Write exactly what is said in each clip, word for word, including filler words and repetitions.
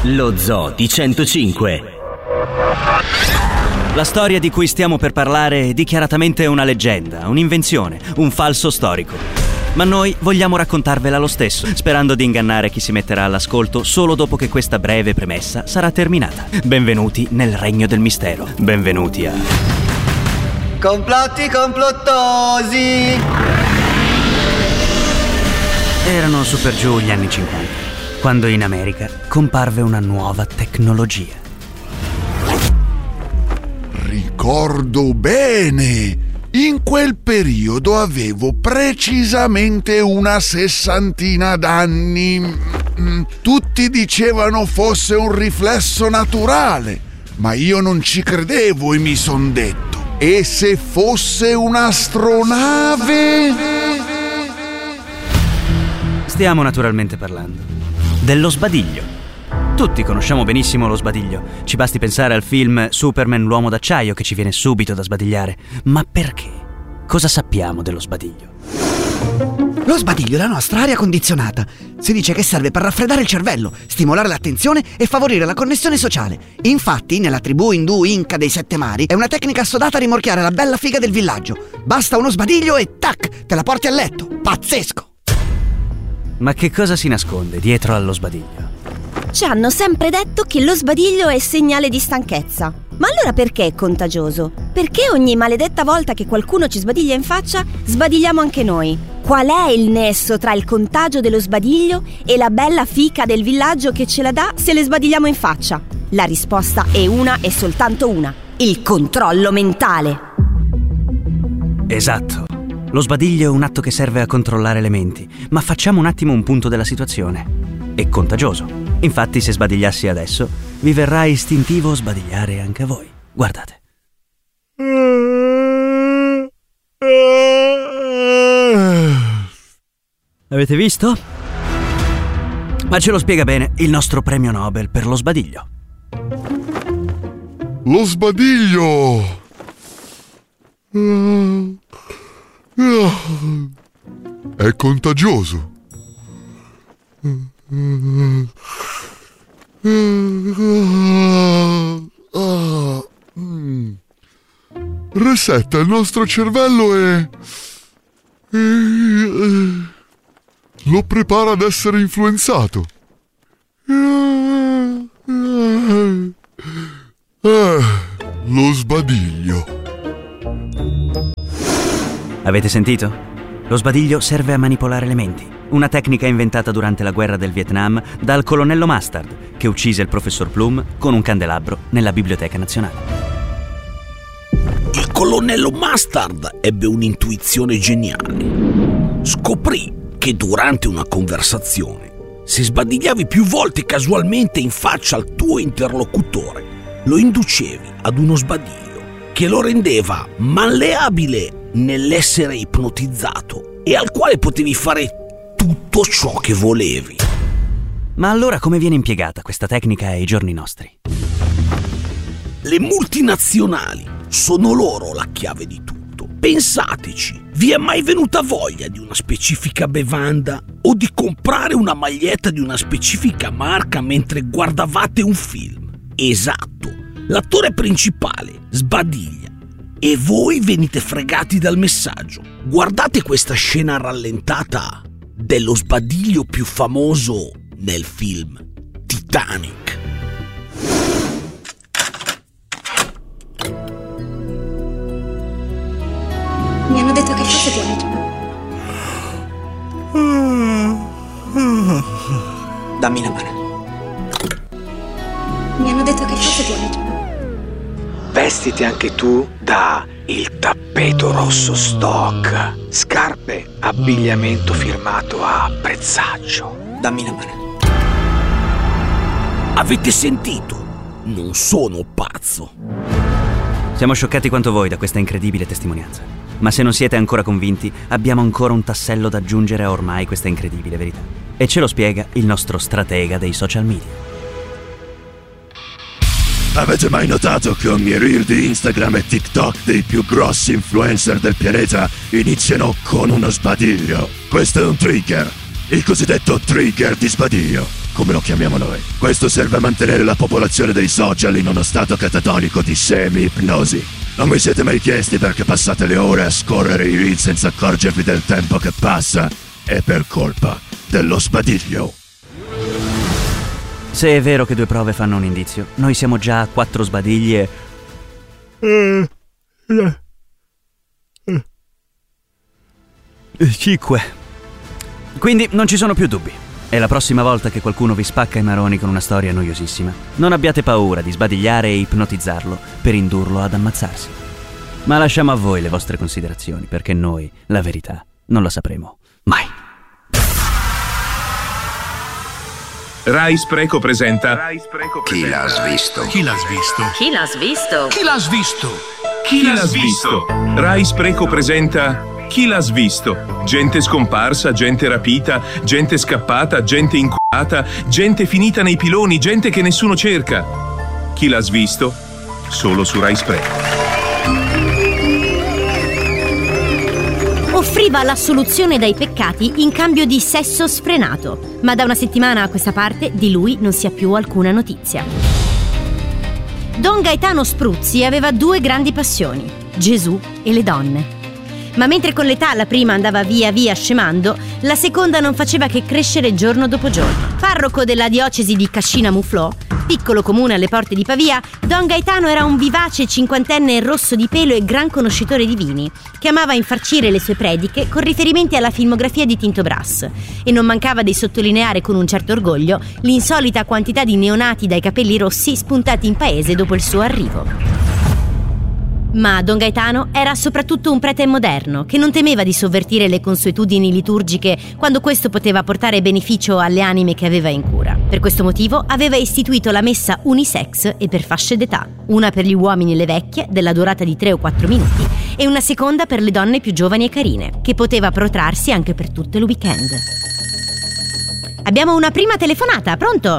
Lo Zoo di centocinque. La storia di cui stiamo per parlare è dichiaratamente una leggenda, un'invenzione, un falso storico. Ma noi vogliamo raccontarvela lo stesso, sperando di ingannare chi si metterà all'ascolto solo dopo che questa breve premessa sarà terminata. Benvenuti nel regno del mistero. Benvenuti a... Complotti complottosi! Erano su per giù gli anni cinquanta, quando in America comparve una nuova tecnologia. Ricordo bene! In quel periodo avevo precisamente una sessantina d'anni. Tutti dicevano fosse un riflesso naturale, ma io non ci credevo e mi son detto: e se fosse un'astronave? Stiamo naturalmente parlando dello sbadiglio. Tutti conosciamo benissimo lo sbadiglio. Ci basti pensare al film Superman l'uomo d'acciaio che ci viene subito da sbadigliare. Ma perché? Cosa sappiamo dello sbadiglio? Lo sbadiglio è la nostra aria condizionata. Si dice che serve per raffreddare il cervello, stimolare l'attenzione e favorire la connessione sociale. Infatti, nella tribù indù Inca dei Sette Mari è una tecnica assodata a rimorchiare la bella figa del villaggio. Basta uno sbadiglio e tac, te la porti a letto. Pazzesco! Ma che cosa si nasconde dietro allo sbadiglio? Ci hanno sempre detto che lo sbadiglio è segnale di stanchezza. Ma allora perché è contagioso? Perché ogni maledetta volta che qualcuno ci sbadiglia in faccia, sbadigliamo anche noi? Qual è il nesso tra il contagio dello sbadiglio e la bella fica del villaggio che ce la dà se le sbadigliamo in faccia? La risposta è una e soltanto una: il controllo mentale. Esatto. Lo sbadiglio è un atto che serve a controllare le menti, ma facciamo un attimo un punto della situazione. È contagioso. Infatti, se sbadigliassi adesso, vi verrà istintivo sbadigliare anche a voi. Guardate. Avete visto? Ma ce lo spiega bene il nostro premio Nobel per lo sbadiglio. Lo sbadiglio! È contagioso. Resetta il nostro cervello e... e... lo prepara ad essere influenzato. Eh, lo sbadiglio. Avete sentito? Lo sbadiglio serve a manipolare le menti. Una tecnica inventata durante la guerra del Vietnam dal colonnello Mustard, che uccise il professor Plum con un candelabro nella Biblioteca Nazionale. Il colonnello Mustard ebbe un'intuizione geniale. Scoprì che durante una conversazione, se sbadigliavi più volte casualmente in faccia al tuo interlocutore, lo inducevi ad uno sbadiglio che lo rendeva malleabile nell'essere ipnotizzato e al quale potevi fare tutto ciò che volevi. Ma allora come viene impiegata questa tecnica ai giorni nostri? Le multinazionali sono loro la chiave di tutto. Pensateci, vi è mai venuta voglia di una specifica bevanda o di comprare una maglietta di una specifica marca mentre guardavate un film? Esatto, l'attore principale sbadiglia e voi venite fregati dal messaggio. Guardate questa scena rallentata dello sbadiglio più famoso nel film Titanic. Mi hanno detto che cosa vuole. Dammi la mano. Mi hanno detto che cosa vuole. Vestiti anche tu da Il Tappeto Rosso Stock. Scarpe, abbigliamento firmato a prezzaggio. Dammi la mano. Avete sentito? Non sono pazzo. Siamo scioccati quanto voi da questa incredibile testimonianza. Ma se non siete ancora convinti, abbiamo ancora un tassello da aggiungere a ormai questa incredibile verità. E ce lo spiega il nostro stratega dei social media. Avete mai notato che ogni reel di Instagram e TikTok dei più grossi influencer del pianeta iniziano con uno sbadiglio? Questo è un trigger, il cosiddetto trigger di sbadiglio. come lo chiamiamo noi. Questo serve a mantenere la popolazione dei social in uno stato catatonico di semi-ipnosi. Non vi siete mai chiesti perché passate le ore a scorrere i reel senza accorgervi del tempo che passa? È per colpa dello sbadiglio. Se è vero che due prove fanno un indizio, noi siamo già a quattro sbadigli e... Cinque. Quindi non ci sono più dubbi. E la prossima volta che qualcuno vi spacca i maroni con una storia noiosissima, non abbiate paura di sbadigliare e ipnotizzarlo per indurlo ad ammazzarsi. Ma lasciamo a voi le vostre considerazioni, perché noi, la verità, non la sapremo mai. Rai Spreco presenta Chi l'ha svisto? Chi l'ha svisto? Chi l'ha svisto? Chi l'ha svisto? Chi l'ha svisto? Rai Spreco presenta Chi l'ha svisto? Gente scomparsa, gente rapita, gente scappata, gente inculata, gente finita nei piloni, gente che nessuno cerca. Chi l'ha svisto? Solo su Rai Spreco. Offriva la soluzione dai peccati in cambio di sesso sfrenato, ma da una settimana a questa parte di lui non si ha più alcuna notizia. Don Gaetano Spruzzi aveva due grandi passioni, Gesù e le donne. Ma mentre con l'età la prima andava via via scemando, la seconda non faceva che crescere giorno dopo giorno. Parroco della diocesi di Cascina Muflò, piccolo comune alle porte di Pavia, Don Gaetano era un vivace cinquantenne rosso di pelo e gran conoscitore di vini, che amava infarcire le sue prediche con riferimenti alla filmografia di Tinto Brass, e non mancava di sottolineare con un certo orgoglio l'insolita quantità di neonati dai capelli rossi spuntati in paese dopo il suo arrivo. Ma Don Gaetano era soprattutto un prete moderno che non temeva di sovvertire le consuetudini liturgiche quando questo poteva portare beneficio alle anime che aveva in cura. Per questo motivo aveva istituito la messa unisex e per fasce d'età, una per gli uomini e le vecchie della durata di tre o quattro minuti e una seconda per le donne più giovani e carine, che poteva protrarsi anche per tutto il weekend. Abbiamo una prima telefonata, pronto?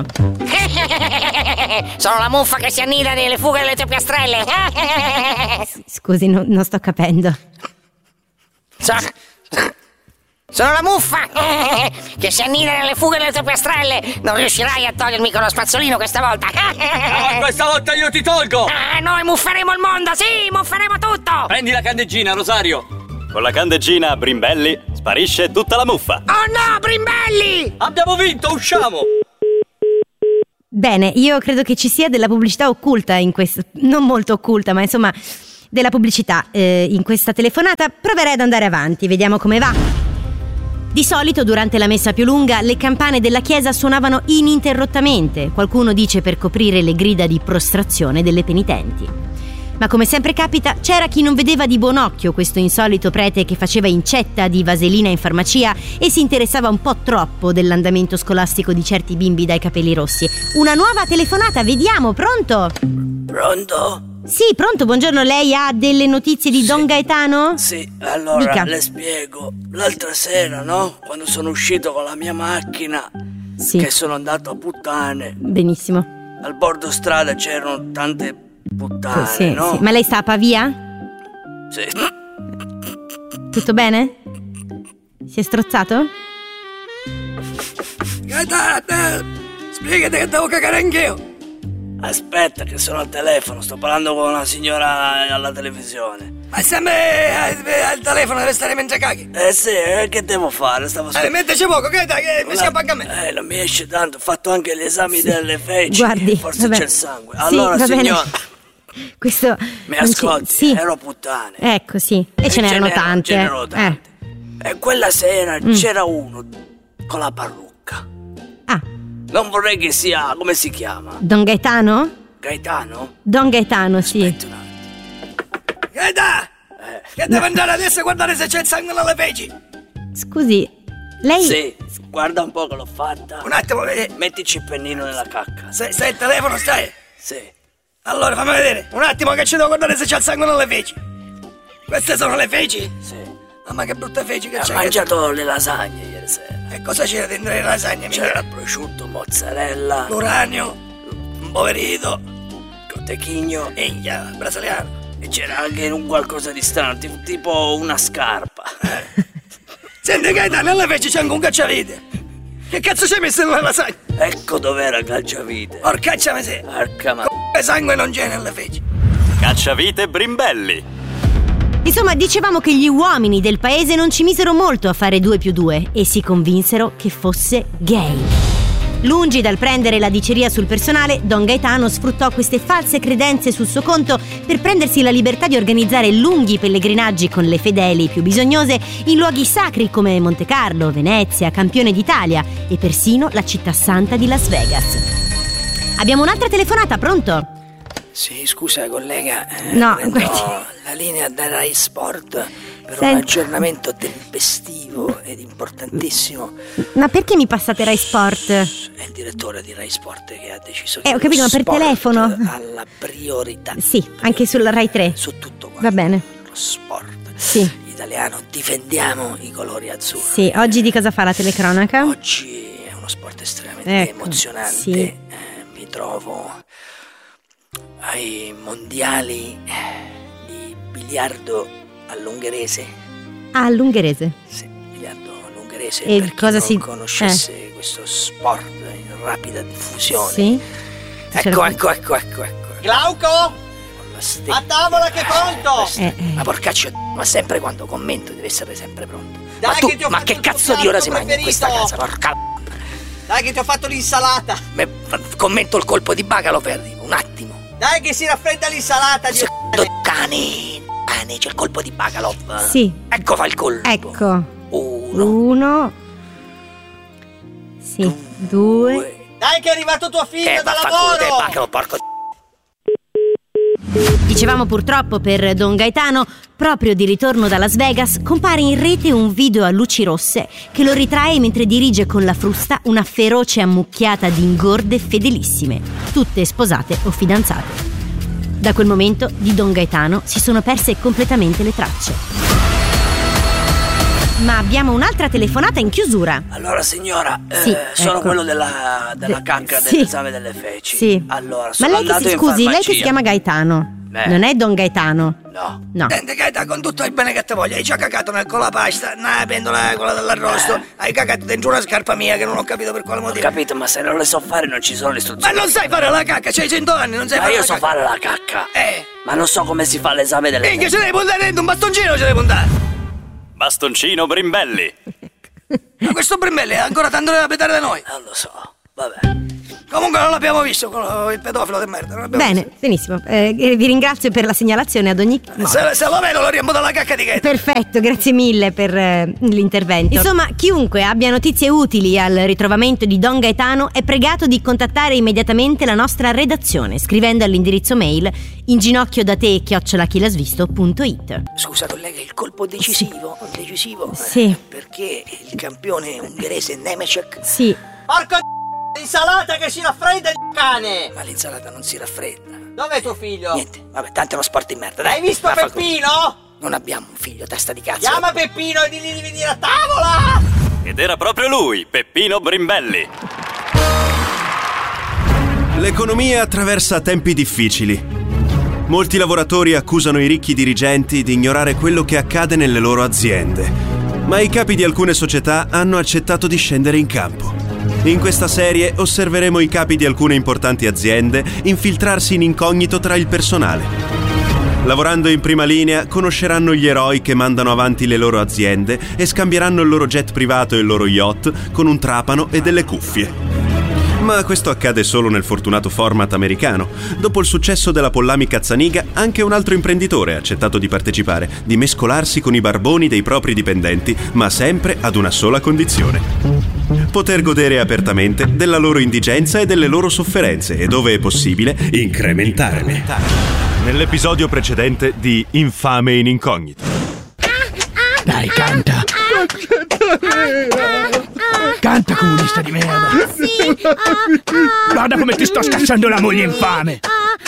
Sono la muffa che si annida nelle fughe delle tue piastrelle. Scusi, no, non sto capendo. So, sono la muffa che si annida nelle fughe delle tue piastrelle. Non riuscirai a togliermi con lo spazzolino questa volta. No, questa volta io ti tolgo. Ah, noi mufferemo il mondo, sì, mufferemo tutto. Prendi la candeggina, Rosario. Con la candeggina Brimbelli sparisce tutta la muffa. Oh no, Brimbelli! Abbiamo vinto, usciamo. Bene, io credo che ci sia della pubblicità occulta in questo, non molto occulta, ma insomma della pubblicità eh, in questa telefonata. Proverei ad andare avanti, vediamo come va. Di solito durante la messa più lunga le campane della chiesa suonavano ininterrottamente, qualcuno dice per coprire le grida di prostrazione delle penitenti. Ma come sempre capita, c'era chi non vedeva di buon occhio questo insolito prete che faceva incetta di vaselina in farmacia e si interessava un po' troppo dell'andamento scolastico di certi bimbi dai capelli rossi. Una nuova telefonata, vediamo, pronto? Pronto? Sì, pronto, buongiorno, lei ha delle notizie di sì. Don Gaetano? Sì, allora Dica. Le spiego. L'altra sera, no? Quando sono uscito con la mia macchina, sì. Che sono andato a puttane. Benissimo. Al bordo strada c'erano tante puttane, sì, no? Sì. Ma lei sta a Pavia? Sì. Tutto bene? Si è strozzato? Gaetano, spiegati che devo cagare anch'io. Aspetta che sono al telefono, sto parlando con una signora alla televisione. Ma se a me al telefono deve stare mentre caghi? Eh sì, eh, che devo fare? Stavo Eh, metteci poco, che dai, che mi scappa anche a me. Eh, non mi esce tanto, ho fatto anche gli esami sì. delle feci. Guardi, forse vabbè. c'è il sangue. Sì, allora, signora, questo mi ascolti, sì. ero puttane. Ecco, sì. E, e ce n'erano tante. Ce n'erano tante. Eh. E quella sera mm. c'era uno con la parrucca. Ah. Non vorrei che sia, come si chiama? Don Gaetano? Gaetano? Don Gaetano, sì. Aspetta un attimo. Gaetano! Eh. Che devo andare adesso a guardare se c'è il sangue nelle feci. Scusi, lei... Sì, guarda un po' che l'ho fatta. Un attimo, eh. Mettici il pennino nella cacca. Se, stai al telefono, stai? Sì. Allora fammi vedere, un attimo che ci devo guardare se c'è il sangue nelle feci. Queste sono le feci? Sì. Mamma che brutte feci che ha c'è. Ho mangiato che... le lasagne ieri sera. E cosa c'era dentro le lasagne? C'era prosciutto, mozzarella, l'uranio, un poverito, cotechigno e il brasiliano. E c'era anche un qualcosa di strano, tipo una scarpa. Senti Gaetano, nelle feci c'è anche un cacciavite. Che cazzo c'hai messo nella lasagna? Ecco dov'era Cacciavite. Porcaccia miseria. Porca ma... C***o sangue non c'è nelle feci. Cacciavite Brimbelli. Insomma, dicevamo che gli uomini del paese non ci misero molto a fare due più due e si convinsero che fosse gay. Lungi dal prendere la diceria sul personale, Don Gaetano sfruttò queste false credenze sul suo conto per prendersi la libertà di organizzare lunghi pellegrinaggi con le fedeli più bisognose in luoghi sacri come Monte Carlo, Venezia, Campione d'Italia e persino la città santa di Las Vegas. Abbiamo un'altra telefonata, pronto? Sì, scusa collega, eh, No, prendo guardi. la linea da Rai Sport per Senta. un aggiornamento tempestivo ed importantissimo. Ma perché mi passate Rai Sport? È il direttore di Rai Sport che ha deciso che Eh, ho capito, ma per lo sport telefono? ha la priorità. Sì, anche sulla Rai tre. Su tutto quanto. Va bene. Lo sport Sì. italiano, difendiamo i colori azzurri. Sì, oggi di cosa fa la telecronaca? Oggi è uno sport estremamente Ecco, emozionante. sì. Eh, mi trovo ai mondiali di biliardo all'ungherese. Ah, all'ungherese. Sì, biliardo all'ungherese. E per chi cosa non si- conoscesse questo sport in rapida diffusione. Sì. Ecco, ecco, ecco, ecco, ecco. Glauco? Ste- A tavola che è pronto! Eh, eh. Ma porcaccio, ma sempre quando commento deve essere sempre pronto. Dai, ma tu, che ti ho ma fatto che il tuo cazzo di ora piatto si mangia in questa preferito. casa? Porca Dai che ti ho fatto l'insalata! me, f- commento il colpo di bacalo per un attimo. Dai che si raffredda l'insalata di Cane, cane, c'è il colpo di bacalo. Sì. Ecco fa il colpo. Ecco. Uno. Uno. Sì. Due. Dai che è arrivato tuo figlio Eh, da vaffanculo te, lavoro! bacalo, porco. Dicevamo purtroppo per Don Gaetano, proprio di ritorno da Las Vegas, compare in rete un video a luci rosse che lo ritrae mentre dirige con la frusta una feroce ammucchiata di ingorde fedelissime, tutte sposate o fidanzate. Da quel momento di Don Gaetano si sono perse completamente le tracce. Ma abbiamo un'altra telefonata in chiusura. Allora signora, Sì, eh, sono ecco. quello della, della De- cacca sì. dell'esame delle feci. Sì. Allora, Ma sono lei che andato si, in scusi, lei che si farmacia. chiama Gaetano? Eh. Non è Don Gaetano? No. No. Senti Gaeta, con tutto il bene che ti voglio, hai già cagato nel con la pasta, nella pentola quella dell'arrosto, hai cagato dentro una scarpa mia che non ho capito per quale Ho motivo. capito, ma se non le so fare non ci sono le Ma istruzioni. non sai fare la cacca, c'hai cento anni, non sai Ma fare io la so cacca. fare la cacca. Eh, Ma non so come si fa l'esame delle minchia, feci. ce devi puntare dentro un bastoncino, ce devi puntare. Bastoncino Brimbelli. Ma questo Brimbelli è ancora tanto da pedare da noi. Non lo so, vabbè. Comunque non l'abbiamo visto, con il pedofilo di merda, non l'abbiamo Bene, benissimo. Eh, vi ringrazio per la segnalazione ad ogni modo. visto. Se, se lo vedo lo riempo dalla cacca di Gaeta. Perfetto, grazie mille per eh, l'intervento. Insomma, chiunque abbia notizie utili al ritrovamento di Don Gaetano è pregato di contattare immediatamente la nostra redazione scrivendo all'indirizzo mail inginocchiodate chiocciola chilasvisto punto it. Scusa collega, il colpo decisivo, decisivo. Sì. eh, Perché il campione ungherese Nemecek. Sì. Porco l'insalata che si raffredda il cane! Ma l'insalata non si raffredda. Dov'è tuo figlio? Niente, vabbè, tanto è uno sport in merda, dai. Hai visto vaffanculo. Peppino? Non abbiamo un figlio, testa di cazzo. Chiama Peppino e digli di venire a tavola! Ed era proprio lui, Peppino Brimbelli. L'economia attraversa tempi difficili. Molti lavoratori accusano i ricchi dirigenti di ignorare quello che accade nelle loro aziende, ma i capi di alcune società hanno accettato di scendere in campo. In questa serie osserveremo i capi di alcune importanti aziende infiltrarsi in incognito tra il personale. Lavorando in prima linea, conosceranno gli eroi che mandano avanti le loro aziende e scambieranno il loro jet privato e il loro yacht con un trapano e delle cuffie. Ma questo accade solo nel fortunato format americano. Dopo il successo della Pollami Cazzaniga, anche un altro imprenditore ha accettato di partecipare, di mescolarsi con i barboni dei propri dipendenti, ma sempre ad una sola condizione: poter godere apertamente della loro indigenza e delle loro sofferenze e, dove è possibile, incrementarle. Nell'episodio precedente di Infame in Incognito. Dai, canta. Canta, comunista di merda. Guarda come ti sto scassando la moglie infame.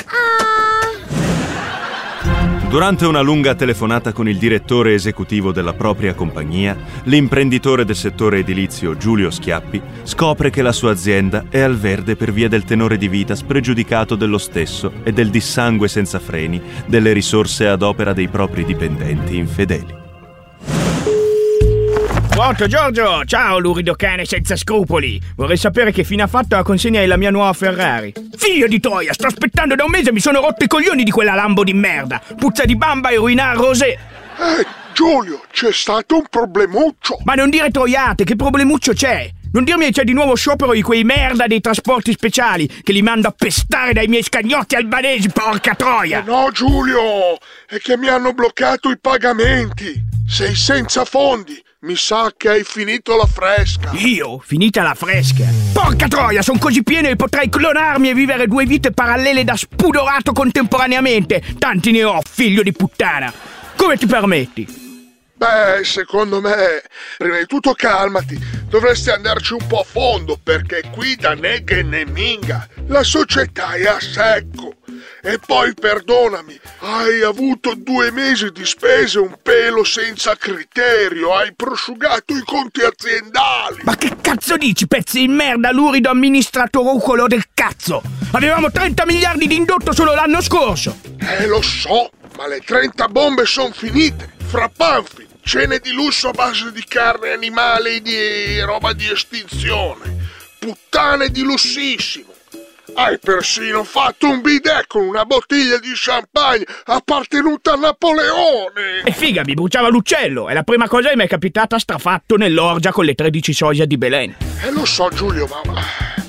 Durante una lunga telefonata con il direttore esecutivo della propria compagnia, l'imprenditore del settore edilizio Giulio Schiappi scopre che la sua azienda è al verde per via del tenore di vita spregiudicato dello stesso e del dissangue senza freni delle risorse ad opera dei propri dipendenti infedeli. Pronto Giorgio, ciao lurido cane senza scrupoli. Vorrei sapere che fine ha fatto la consegna della mia nuova Ferrari. Figlio di troia, sto aspettando da un mese e mi sono rotto i coglioni di quella Lambo di merda. Puzza di bamba e ruinar rosé. Eh, Giulio, c'è stato un problemuccio. Ma non dire troiate, che problemuccio c'è? Non dirmi che c'è di nuovo sciopero di quei merda dei trasporti speciali che li mando a pestare dai miei scagnotti albanesi, porca troia! Eh no, Giulio, è che mi hanno bloccato i pagamenti. Sei senza fondi. Mi sa che hai finito la fresca. Io? Finita la fresca? Porca troia, sono così pieno che potrei clonarmi e vivere due vite parallele da spudorato contemporaneamente. Tanti ne ho, figlio di puttana. Come ti permetti? Beh, secondo me, prima di tutto calmati, dovresti andarci un po' a fondo, perché qui da neghe né minga, la società è a secco. E poi, perdonami, hai avuto due mesi di spese un pelo senza criterio, hai prosciugato i conti aziendali. Ma che cazzo dici, pezzi di merda, lurido amministratorucolo del cazzo? Avevamo trenta miliardi di indotto solo l'anno scorso. Eh, lo so, ma le trenta bombe sono finite, fra panfi. Cene di lusso a base di carne animale e di roba di estinzione. Puttane di lussissimo. Hai persino fatto un bidet con una bottiglia di champagne appartenuta a Napoleone. E figa, mi bruciava l'uccello. È la prima cosa che mi è capitata strafatto nell'orgia con le tredici sosia di Belen. Eh lo so Giulio, ma...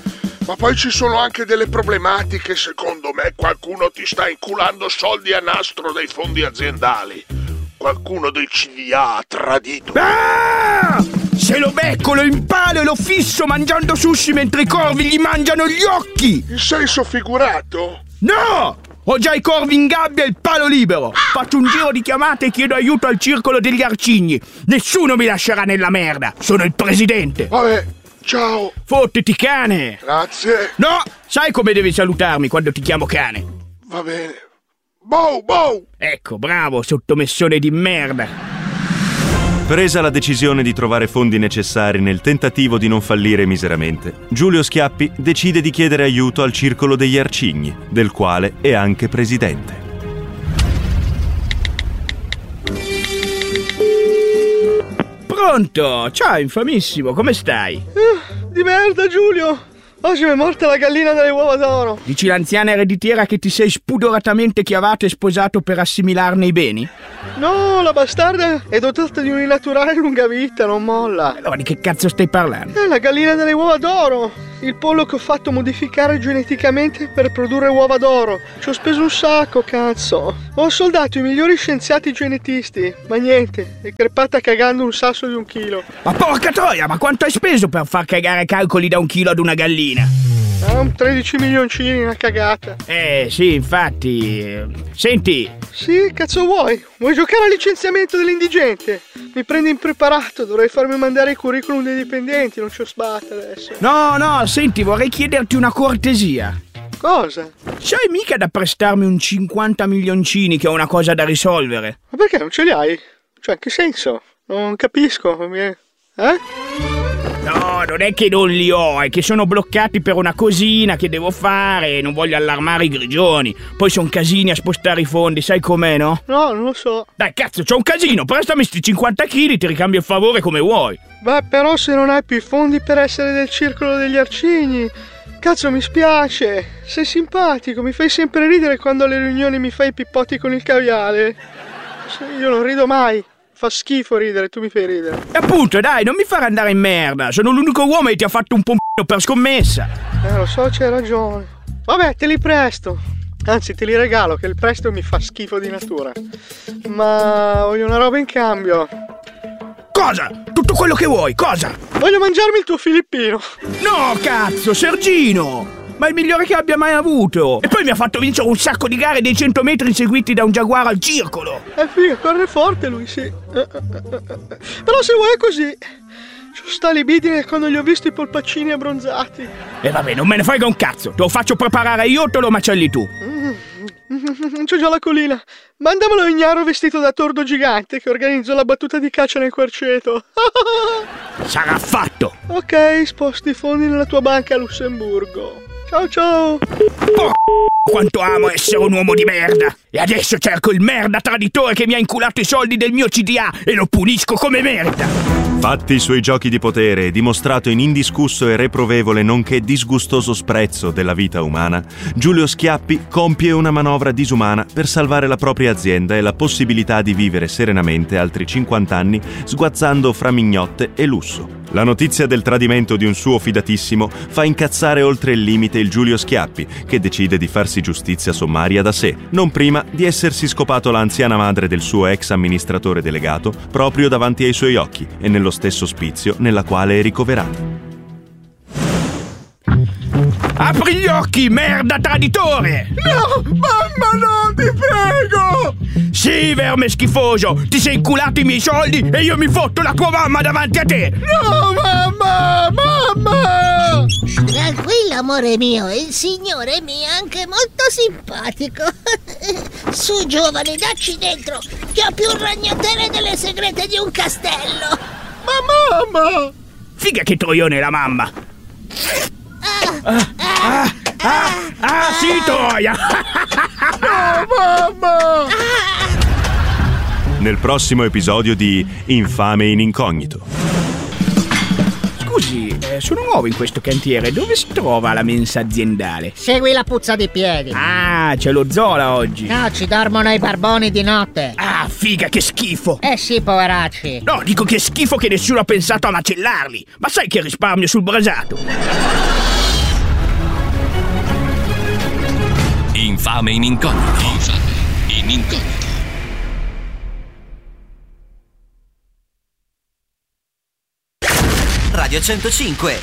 Ma poi ci sono anche delle problematiche, secondo me. Qualcuno ti sta inculando soldi a nastro dai fondi aziendali. Qualcuno dei C D A ha tradito. Ah! Se lo becco, lo impalo e lo fisso mangiando sushi mentre i corvi gli mangiano gli occhi! In senso figurato? No! Ho già i corvi in gabbia e il palo libero! Faccio un giro di chiamate e chiedo aiuto al circolo degli arcigni! Nessuno mi lascerà nella merda! Sono il presidente! Vabbè, ciao! Fottiti, cane! Grazie! No! Sai come devi salutarmi quando ti chiamo cane? Va bene. Bow, bow! Ecco, bravo, sottomessone di merda! Presa la decisione di trovare fondi necessari nel tentativo di non fallire miseramente, Giulio Schiappi decide di chiedere aiuto al Circolo degli Arcigni, del quale è anche presidente. Pronto? Ciao, infamissimo, come stai? Uh, di merda, Giulio! Oggi mi è morta la gallina delle uova d'oro. Dici l'anziana ereditiera che ti sei spudoratamente chiavato e sposato per assimilarne i beni? No, la bastarda è dotata di un'innaturale lunga vita, non molla. Allora di che cazzo stai parlando? È la gallina delle uova d'oro. Il pollo che ho fatto modificare geneticamente per produrre uova d'oro. Ci ho speso un sacco, cazzo. Ho soldato i migliori scienziati genetisti, ma niente, è crepata cagando un sasso di un chilo. Ma porca troia, ma quanto hai speso per far cagare calcoli da un chilo ad una gallina? Ah, un tredici milioncini, una cagata. Eh, sì, infatti. Senti. Sì, cazzo vuoi? Vuoi giocare al licenziamento dell'indigente? Mi prendi impreparato, dovrei farmi mandare i curriculum dei dipendenti, non c'ho sbatta adesso. No, no, senti, vorrei chiederti una cortesia. Cosa? Sai mica da prestarmi un cinquanta milioncini che ho una cosa da risolvere? Ma perché non ce li hai? Cioè, in che senso? Non capisco. Eh? No, non è che non li ho, è che sono bloccati per una cosina che devo fare e non voglio allarmare i grigioni. Poi sono casini a spostare i fondi, sai com'è, no? No, non lo so. Dai, cazzo, c'ho un casino, prestami sti cinquanta chili, ti ricambio il favore come vuoi. Beh, però se non hai più i fondi per essere del circolo degli arcigni... Cazzo, mi spiace. Sei simpatico, mi fai sempre ridere quando alle riunioni mi fai i pippotti con il caviale. Io non rido mai. Fa schifo ridere, tu mi fai ridere. E appunto, dai, non mi fare andare in merda. Sono l'unico uomo che ti ha fatto un pompino per scommessa. Eh, lo so, c'hai ragione. Vabbè, te li presto. Anzi, te li regalo, che il prestito mi fa schifo di natura. Ma voglio una roba in cambio. Cosa? Tutto quello che vuoi, cosa? Voglio mangiarmi il tuo filippino. No, cazzo, Sergino! Ma è il migliore che abbia mai avuto. E poi mi ha fatto vincere un sacco di gare dei cento metri inseguiti da un giaguaro al circolo. È figo, corre forte lui, sì. Però se vuoi è così. C'ho sta libidine quando gli ho visto i polpaccini abbronzati. E vabbè, non me ne frega un cazzo. Te lo faccio preparare io o te lo macelli tu? Mm, c'ho già la colina. Mandamelo ignaro vestito da tordo gigante che organizzo la battuta di caccia nel querceto. Sarà fatto. Ok, sposti i fondi nella tua banca a Lussemburgo. Ciao ciao. Oh, quanto amo essere un uomo di merda. E adesso cerco il merda traditore che mi ha inculato i soldi del mio C D A e lo punisco come merda. Fatti i suoi giochi di potere e dimostrato in indiscusso e reprovevole nonché disgustoso sprezzo della vita umana, Giulio Schiappi compie una manovra disumana per salvare la propria azienda e la possibilità di vivere serenamente altri cinquanta anni sguazzando fra mignotte e lusso. La notizia del tradimento di un suo fidatissimo fa incazzare oltre il limite il Giulio Schiappi, che decide di farsi giustizia sommaria da sé, non prima di essersi scopato l'anziana madre del suo ex amministratore delegato proprio davanti ai suoi occhi e nello stesso ospizio nella quale è ricoverato. Apri gli occhi, merda traditore! No, mamma no, ti prego! Sì, verme schifoso, ti sei inculato i miei soldi e io mi fotto la tua mamma davanti a te! No, mamma, mamma! Tranquillo, amore mio, il signore mi è anche molto simpatico. Su, giovane, dacci dentro, che ho più ragnatele delle segrete di un castello. Ma mamma! Figa che troione la mamma! Ah, ah, ah, ah, ah sì, troia! No, mamma! Nel prossimo episodio di Infame in incognito. Scusi, eh, sono nuovo in questo cantiere. Dove si trova la mensa aziendale? Segui la puzza di piedi. Ah, c'è lo Zola oggi. No, ci dormono i barboni di notte. Ah, figa, che schifo. Eh sì, poveracci. No, dico che schifo che nessuno ha pensato a macellarli. Ma sai che risparmio sul brasato. Infame in incognito. Infame in incognito. Radio centocinque